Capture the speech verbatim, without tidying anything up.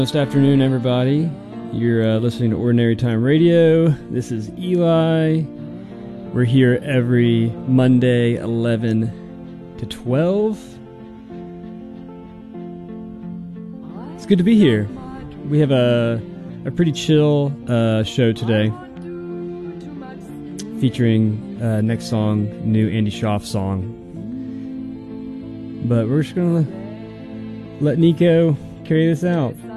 Good afternoon, everybody. You're uh, listening to Ordinary Time Radio. This is Eli. We're here every Monday, eleven to twelve. It's good to be here. We have a, a pretty chill uh, show today, featuring uh, next song, new Andy Schaaf song. But we're just going to let Nico carry this out.